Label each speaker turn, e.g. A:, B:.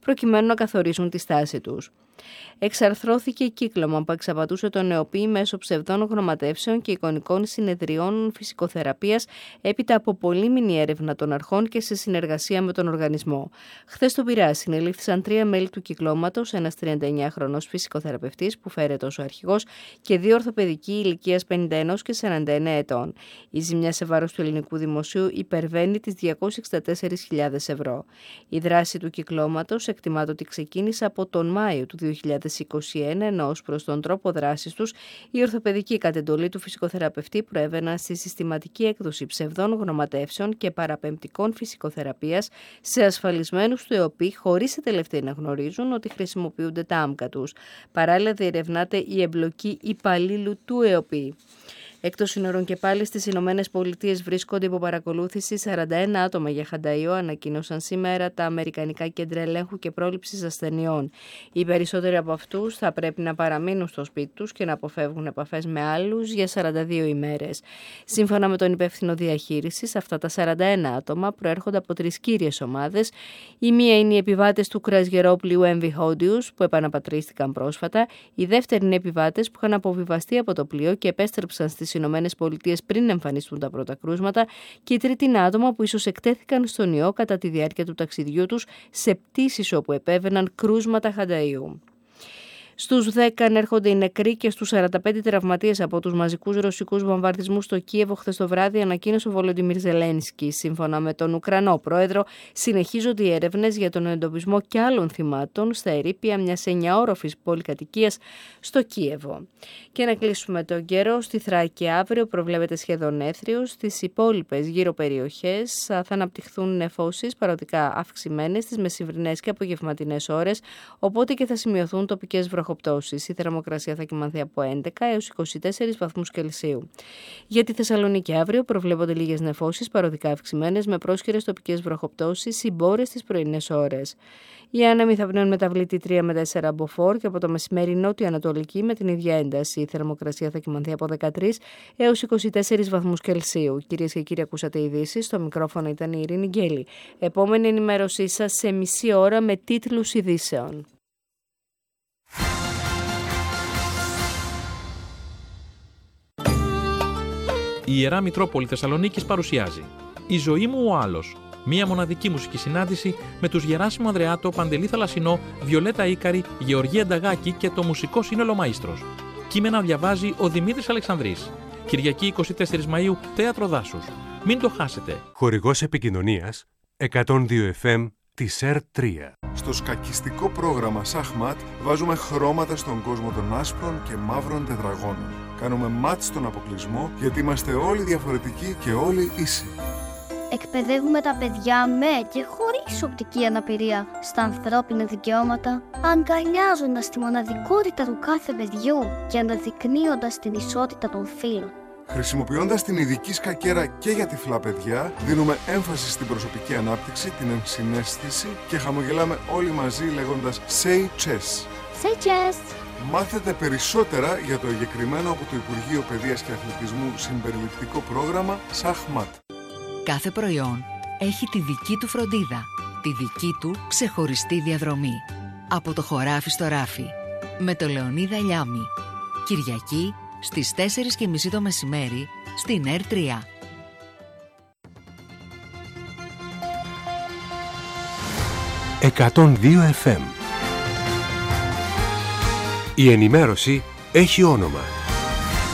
A: προκειμένου να καθορίσουν τη στάση τους. Εξαρθρώθηκε κύκλωμα που εξαπατούσε τον ΕΟΠΗ μέσω ψευδών γνωματεύσεων και εικονικών συνεδριών φυσικοθεραπείας έπειτα από πολύμηνη έρευνα των αρχών και σε συνεργασία με τον οργανισμό. Χθες στο Πειραιά συνελήφθησαν 3 μέλη του κυκλώματος, ένας 39χρονος φυσικοθεραπευτής που φέρεται ως ο αρχηγός και 2 ορθοπαιδικοί ηλικίας 51 και 49 ετών. Η ζημιά σε βάρος του ελληνικού δημοσίου υπερβαίνει τις 264.000 ευρώ. Η δράση του κυκλώματος εκτιμάται ότι ξεκίνησε από τον Μάιο του 2021, ενώ ως προς τον τρόπο δράσης τους, η ορθοπαιδική κατ' εντολή του φυσικοθεραπευτή προέβαιναν στη συστηματική έκδοση ψευδών γνωματεύσεων και παραπεμπτικών φυσικοθεραπείας σε ασφαλισμένους του ΕΟΠΗ, χωρίς οι τελευταίοι να γνωρίζουν ότι χρησιμοποιούνται τα άμκα τους. Παράλληλα, διερευνάται η εμπλοκή υπαλλήλου του ΕΟΠΗ. Εκτός σύνορων και πάλι στις Ηνωμένες Πολιτείες βρίσκονται υπό παρακολούθηση 41 άτομα για χανταΐο, ανακοίνωσαν σήμερα τα Αμερικανικά Κέντρα Ελέγχου και Πρόληψης Ασθενειών. Οι περισσότεροι από αυτούς θα πρέπει να παραμείνουν στο σπίτι τους και να αποφεύγουν επαφές με άλλους για 42 ημέρες. Σύμφωνα με τον υπεύθυνο διαχείρισης, αυτά τα 41 άτομα προέρχονται από 3 κύριες ομάδες. Η μία είναι οι επιβάτες του κρουαζιερόπλοιου MV Hondius που επαναπατρίστηκαν πρόσφατα. Οι δεύτεροι είναι επιβάτες που είχαν αποβιβαστεί από το πλοίο και επέστρεψαν στις Ηνωμένες Πολιτείες πριν εμφανιστούν τα πρώτα κρούσματα, και η τρίτη είναι άτομα που ίσως εκτέθηκαν στον ιό κατά τη διάρκεια του ταξιδιού τους σε πτήσεις όπου επέβαιναν κρούσματα χανταΐου. Στους 10 ανέρχονται οι νεκροί και στους 45 τραυματίες από τους μαζικούς ρωσικούς βομβαρδισμούς στο Κίεβο χθες το βράδυ, ανακοίνωσε ο Βολοντιμίρ Ζελένσκι. Σύμφωνα με τον Ουκρανό πρόεδρο, συνεχίζονται οι έρευνες για τον εντοπισμό και άλλων θυμάτων στα ερείπια μιας 9όροφης πολυκατοικίας στο Κίεβο. Και να κλείσουμε τον καιρό. Στη Θράκη αύριο προβλέπεται σχεδόν έθριος. Στις υπόλοιπες γύρω περιοχές θα αναπτυχθούν νεφώσεις παροδικά αυξημένες στις μεσημβρινές και απογευματινές ώρες, οπότε και θα σημειωθούν τοπικές βροχοπτώσεις. Η θερμοκρασία θα κυμανθεί από 11 έως 24 βαθμούς Κελσίου. Για τη Θεσσαλονίκη αύριο προβλέπονται λίγες νεφώσεις παροδικά αυξημένες με πρόσχερες τοπικές βροχοπτώσεις συμπόρες στις πρωινές ώρες. Οι άνεμοι θα πνέουν μεταβλητή 3 με 4 μποφόρ και από το μεσημέρι νότιο-ανατολική με την ίδια ένταση. Η θερμοκρασία θα κυμανθεί από 13 έως 24 βαθμούς Κελσίου. Κυρίες και κύριοι, ακούσατε ειδήσεις. Στο μικρόφωνο ήταν η Ειρήνη Γκέλη. Επόμενη ενημέρωσή σας σε μισή ώρα με τίτλους ειδήσεων.
B: Η Ιερά Μητρόπολη Θεσσαλονίκης παρουσιάζει «Η ζωή μου ο άλλος». Μία μοναδική μουσική συνάντηση με τους Γεράσιμο Ανδρεάτο, Παντελή Θαλασσινό, Βιολέτα Ίκαρη, Γεωργία Νταγάκη και το μουσικό σύνολο Μαΐστρος. Κείμενα διαβάζει ο Δημήτρης Αλεξανδρής. Κυριακή 24 Μαΐου, Θέατρο Δάσους. Μην το χάσετε.
C: Χορηγός επικοινωνίας 102 FM της ΕΡΤ3.
D: Στο σκακιστικό πρόγραμμα Σαχμάτ βάζουμε χρώματα στον κόσμο των άσπρων και μαύρων τετραγώνων. Κάνουμε μάτ στον αποκλεισμό γιατί είμαστε όλοι διαφορετικοί και όλοι ίσοι.
E: Εκπαιδεύουμε τα παιδιά με και χωρίς οπτική αναπηρία στα ανθρώπινα δικαιώματα, αγκαλιάζοντας τη μοναδικότητα του κάθε παιδιού και αναδεικνύοντας την ισότητα των φύλων.
D: Χρησιμοποιώντας την ειδική σκακέρα και για τυφλά παιδιά, δίνουμε έμφαση στην προσωπική ανάπτυξη, την ενσυναίσθηση και χαμογελάμε όλοι μαζί λέγοντας «Say chess».
E: Say chess!
D: Μάθετε περισσότερα για το εγκεκριμένο από το Υπουργείο Παιδείας και Αθλητισμού συμπεριληπτικό πρόγραμμα Σαχμάτ.
F: Κάθε προϊόν έχει τη δική του φροντίδα, τη δική του ξεχωριστή διαδρομή. Από το χωράφι στο ράφι, με το Λεωνίδα Λιάμη. Κυριακή στις 4:30 το μεσημέρι στην ΕΡΤ3.
C: FM. Η ενημέρωση έχει όνομα.